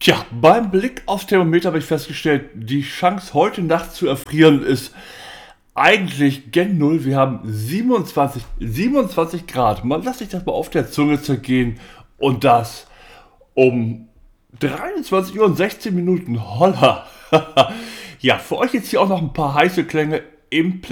Tja, beim Blick aufs Thermometer habe ich festgestellt, die Chance heute Nacht zu erfrieren ist eigentlich gen Null. Wir haben 27 Grad. Man lässt sich das mal auf der Zunge zergehen und das um 23 Uhr und 16 Minuten. Holla. Ja, für euch jetzt hier auch noch ein paar heiße Klänge im